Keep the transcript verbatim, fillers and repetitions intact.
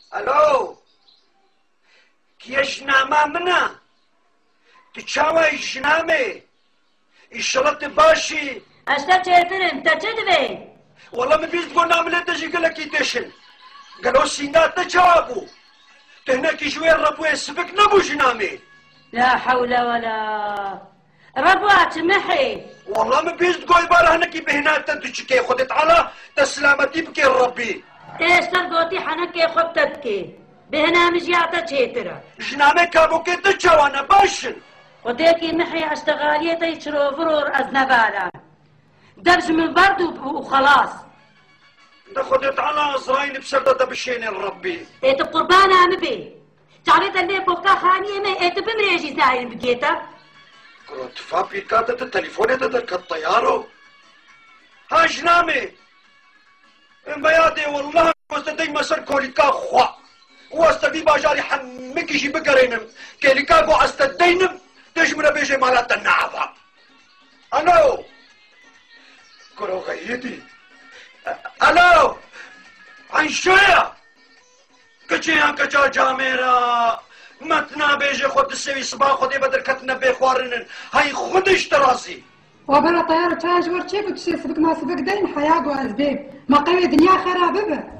الو كي جناما منا تشاوي جنامي الشلط باشي اشتا تشيترم تشدبي والله ما بيز تقول نعمل تجي قال لك يدشن قالوا سينات تشابو تهناك شويه الرب يسفك نبو جنامي لا حول ولا ربوات محي والله ما بيز تقول بارا هناك بهنات تجي خدت على تسلامتي بكي ربي ايش تلقوتي حنكي خبتتكي بهنا مجيعتا تشيترا جنامي كابو كي تشاوانا باشن وديكي محي اشتغالية يشرو فرور ازنبالا درج من برد وخلاص ده خدت على ازراين بسردة بشين الربي ايت قربان عم بي تعريت اللي بوكا خانية ما ايت بمريجي زاين بقيتا كروت فابي كاتت التليفون يدك الطيارو ها جنامي بيادي والله واستدي مسر كوليكا خوا واستدي باجاري حمك يجي بقرينم كوليكا بو استدينم تجمنا بيجي مالات النعفة الو كرو غيدي الو عنشوية كچيان كچا جاميرا متنا بيجي خود السوي صباح خودي بدر كتنا بيخوارنن هاي خودش تراسي وبلا طيارة تاج ورشيك وتشي سبك ما سبك دين حياة وأسباب ما قوي دنيا خرابة.